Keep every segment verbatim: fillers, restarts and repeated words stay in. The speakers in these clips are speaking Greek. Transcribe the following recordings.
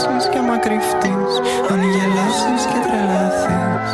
γελάσεις και άμα κρυφτείς, αν γελάσεις και τρελαθείς.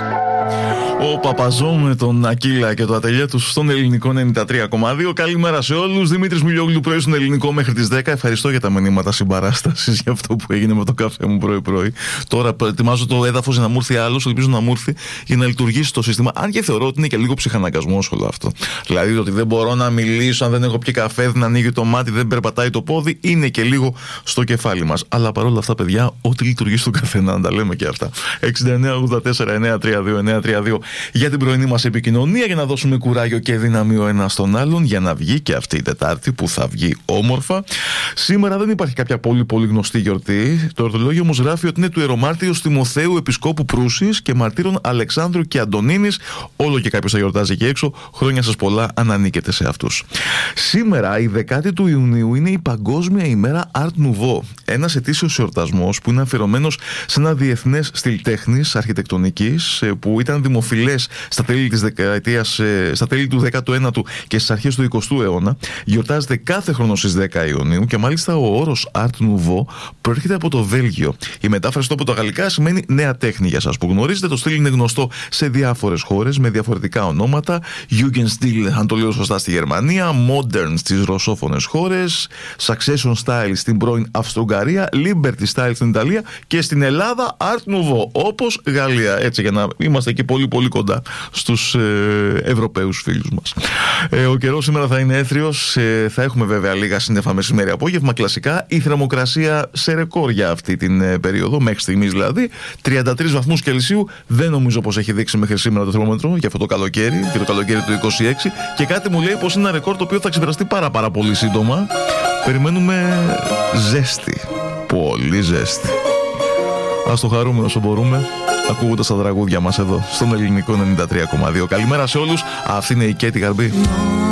Ο Παπαζό με τον Ακύλα και το ατελιέ του στον Ελληνικό ενενήντα τρία κόμμα δύο. Καλημέρα σε όλους. Δημήτρης Μιλιόγλου, πρωί στον Ελληνικό μέχρι τις δέκα. Ευχαριστώ για τα μηνύματα συμπαράστασης για αυτό που έγινε με το καφέ μου πρωί-πρωί. Τώρα ετοιμάζω το έδαφος για να μου έρθει άλλος. Ελπίζω να μου έρθει για να λειτουργήσει το σύστημα. Αν και θεωρώ ότι είναι και λίγο ψυχαναγκασμός όλο αυτό. Δηλαδή ότι δεν μπορώ να μιλήσω αν δεν έχω πιει καφέ, δεν ανοίγει το μάτι, δεν περπατάει το πόδι. Είναι και λίγο στο κεφάλι μας. Αλλά παρόλα αυτά, παιδιά, ό,τι λειτουργεί στον καθένα, να τα λέμε και αυτά. εξήντα εννέα ογδόντα τέσσερα εννιακόσια τριάντα δύο εννιακόσια τριάντα δύο για την πρωινή μας επικοινωνία, για να δώσουμε κουράγιο και δύναμη ο ένας στον άλλον, για να βγει και αυτή η Τετάρτη που θα βγει όμορφα. Σήμερα δεν υπάρχει κάποια πολύ πολύ γνωστή γιορτή. Το ορθολόγιο όμως γράφει ότι είναι του ιερομάρτυρος Τιμοθέου Επισκόπου Προύσης και μαρτύρων Αλεξάνδρου και Αντωνίνης. Όλο και κάποιος θα γιορτάζει εκεί έξω. Χρόνια σας πολλά, αν ανήκετε σε αυτούς. Σήμερα, η δεκάτη του Ιουνίου, είναι η Παγκόσμια ημέρα Art Nouveau. Ένας ετήσιος εορτασμός που είναι αφιερωμένος σε ένα διεθνές στυλ τέχνης αρχιτεκτονικής που ήταν δημοφιλές στα τέλη της δεκαετίας, στα τέλη του δέκατου ένατου και στις αρχές του εικοστού αιώνα. Γιορτάζεται κάθε χρόνο στις δέκα Ιουνίου και μάλιστα ο όρος Art Nouveau προέρχεται από το Βέλγιο. Η μετάφραση του από τα γαλλικά σημαίνει νέα τέχνη, για σας που γνωρίζετε. Το στυλ είναι γνωστό σε διάφορες χώρες με διαφορετικά ονόματα. Jugendstil, αν το λέω σωστά, στη Γερμανία, Modern στις ρωσόφωνες χώρες, Succession Style στην πρώην Αυστρο-Ουγγαρία, Liberty Style στην Ιταλία και στην Ελλάδα Art Nouveau, όπως Γαλλία. Έτσι, για να είμαστε εκεί πολύ πολύ κοντά στους ε, Ευρωπαίους φίλους μας. Ε, ο καιρός σήμερα θα είναι έθριος, ε, θα έχουμε βέβαια λίγα σύννεφα μεσημέρι απόγευμα κλασικά. Η θερμοκρασία σε ρεκόρ για αυτή την ε, περίοδο, μέχρι στιγμής δηλαδή, τριάντα τρεις βαθμούς Κελσίου. Δεν νομίζω πως έχει δείξει μέχρι σήμερα το θερμόμετρο για αυτό το καλοκαίρι, και το καλοκαίρι του είκοσι έξι. Και κάτι μου λέει πως είναι ένα ρεκόρ το οποίο θα ξεπεραστεί πάρα πάρα πολύ σύντομα. Περιμένουμε ζέστη, πολύ ζέστη. Ας το χαρούμε όσο μπορούμε, ακούγοντας τα τραγούδια μας εδώ στον Ελληνικό ενενήντα τρία κόμμα δύο. Καλημέρα σε όλους, αυτή είναι η Κέτη Γαρμπή.